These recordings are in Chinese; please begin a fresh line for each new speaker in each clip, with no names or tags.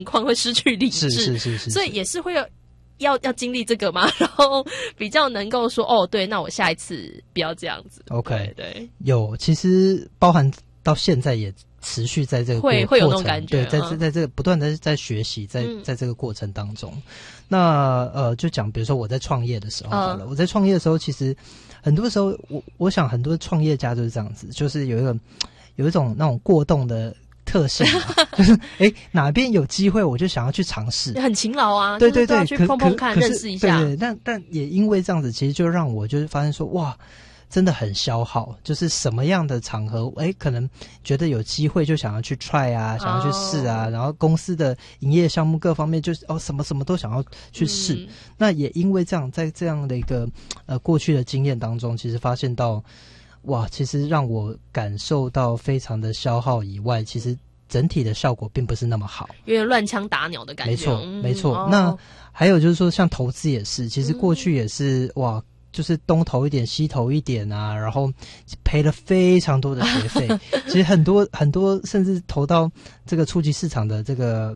况会失去理智，
是，
所以也是会有要经历这个嘛，然后比较能够说哦，对，那我下一次不要这样子。
OK，
对，
有，其实包含到现在也持续在这个
会有那种感觉，
对，在这个不断的在学习，在这个过程当中，那就讲，比如说我在创业的时候好了，我在创业的时候，其实很多时候我想很多创业家就是这样子，就是有一种那种过动的特性嘛，就是哪边有机会我就想要去尝试，
很勤劳啊，
对，
去碰碰看，认识一下。
对，但也因为这样子，其实就让我就是发现说，哇，真的很消耗，就是什么样的场合，可能觉得有机会就想要去 try 啊，想要去试啊，然后公司的营业项目各方面就是什么都想要去试。那也因为这样，在这样的一个过去的经验当中，其实发现到，哇，其实让我感受到非常的消耗以外，其实整体的效果并不是那么好，
有点乱枪打鸟的感觉。
没错。那还有就是说，像投资也是，其实过去也是哇，就是东投一点西投一点啊，然后赔了非常多的学费。其实很多甚至投到这个初级市场的这个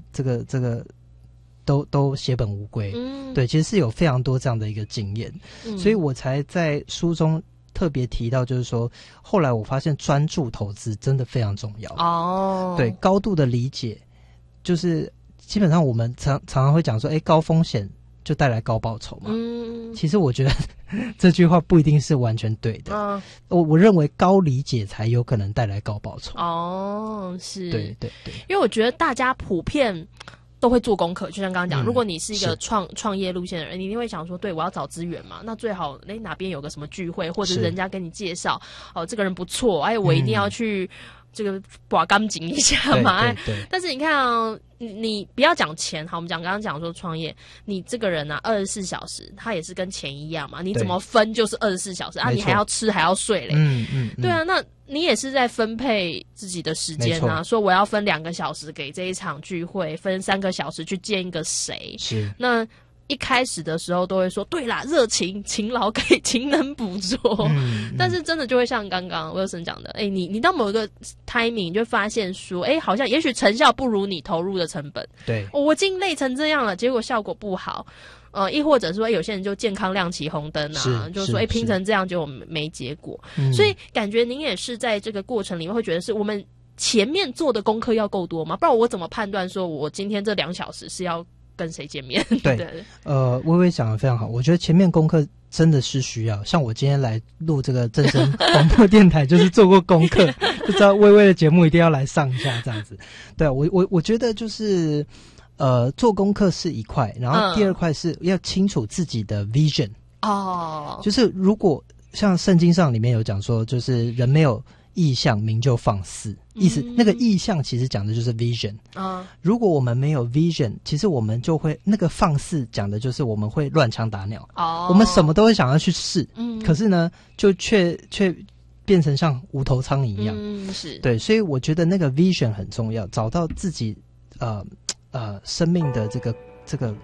都血本无归。对，其实是有非常多这样的一个经验，所以我才在书中特别提到，就是说后来我发现专注投资真的非常重要哦。对，高度的理解，就是基本上我们常常会讲说，高风险就带来高报酬嘛。其实我觉得这句话不一定是完全对的。我认为高理解才有可能带来高报酬。哦，
是，
对，
因为我觉得大家普遍都会做功课，就像刚刚讲，如果你是一个创业路线的人，你一定会想说，对，我要找资源嘛，那最好哪边有个什么聚会，或者人家跟你介绍，这个人不错，我一定要去这个把钢筋一下嘛。
对。
但是你看啊，你不要讲钱，好，我们刚刚讲说创业，你这个人啊，24小时，他也是跟钱一样嘛，你怎么分就是24小时啊，你还要吃还要睡嘞。对啊，那你也是在分配自己的时间啊，说我要分2个小时给这一场聚会，分3个小时去见一个谁。
是，
那一开始的时候都会说，对啦，热情勤劳可以勤能补拙。但是真的就会像刚刚 Wilson 讲的，你到某一个 timing 就发现说，好像也许成效不如你投入的成本。
对，
我已经累成这样了，结果效果不好。亦或者说有些人就健康亮起红灯啊，就是说拼成这样就没结果。所以感觉您也是在这个过程里面会觉得是我们前面做的功课要够多吗？不然我怎么判断说我今天这2小时是要跟谁见面？
对，薇薇讲得非常好，我觉得前面功课真的是需要。像我今天来录这个正声广播电台，就是做过功课，就知道薇薇的节目一定要来上一下这样子。对，我觉得就是做功课是一块，然后第二块是要清楚自己的 vision。就是如果像圣经上里面有讲说，就是人没有意象，民就放肆。意思那个意象其实讲的就是 vision。如果我们没有 vision， 其实我们就会那个放肆讲的就是我们会乱枪打鸟。我们什么都会想要去试，可是呢，就却变成像无头苍蝇一样。
是，
对，所以我觉得那个 vision 很重要，找到自己生命的这个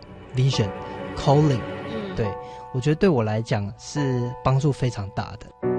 vision calling。对，我觉得对我来讲是帮助非常大的。